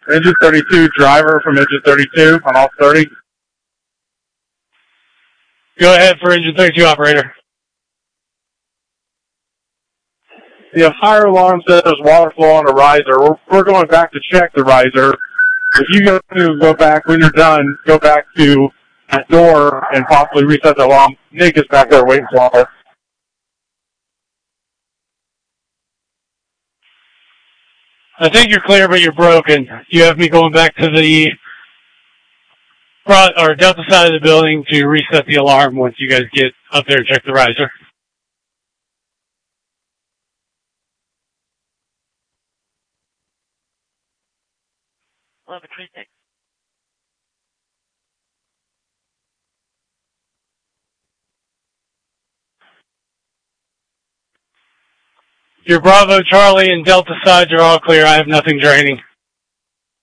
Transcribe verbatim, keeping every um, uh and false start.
Engine thirty-two, driver from engine thirty-two on all thirty. Go ahead for engine thirty-two, operator. The fire alarm says there's water flow on the riser. We're, we're going back to check the riser. If you go to go back when you're done, go back to that door and possibly reset the alarm. Nick is back there waiting for us. I think you're clear, but you're broken. You have me going back to the front or delta side of the building to reset the alarm once you guys get up there and check the riser. eleven twenty-six. Your Bravo, Charlie, and Delta sides are all clear. I have nothing draining.